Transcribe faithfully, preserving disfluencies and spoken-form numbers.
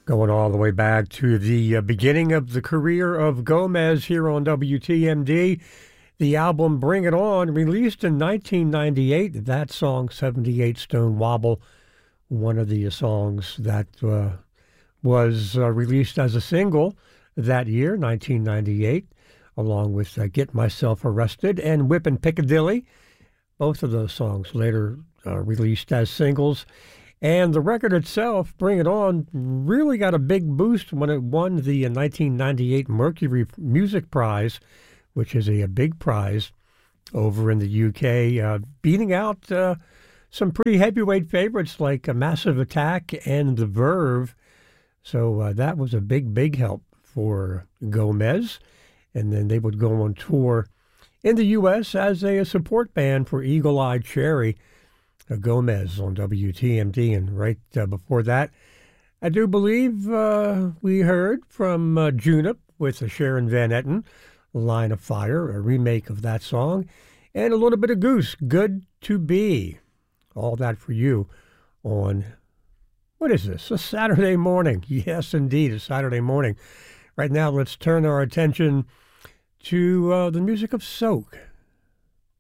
Going all the way back to the uh, beginning of the career of Gomez here on W T M D. The album Bring It On, released in nineteen ninety-eight. That song, seventy-eight Stone Wobble, one of the songs that uh, was uh, released as a single that year, nineteen ninety-eight, along with uh, Get Myself Arrested and Whippin' Piccadilly. Both of those songs later uh, released as singles. And the record itself, Bring It On, really got a big boost when it won the nineteen ninety-eight Mercury Music Prize, which is a, a big prize over in the U K, uh, beating out uh, some pretty heavyweight favorites like uh, Massive Attack and The Verve. So uh, that was a big, big help for Gomez. And then they would go on tour in the U S as a, a support band for Eagle Eye Cherry. Gomez on W T M D, and right uh, before that, I do believe uh, we heard from uh, Junip with uh, Sharon Van Etten, Line of Fire, a remake of that song, and a little bit of Goose, Good to Be. All that for you on, what is this, a Saturday morning. Yes, indeed, a Saturday morning. Right now, let's turn our attention to uh, the music of Soak.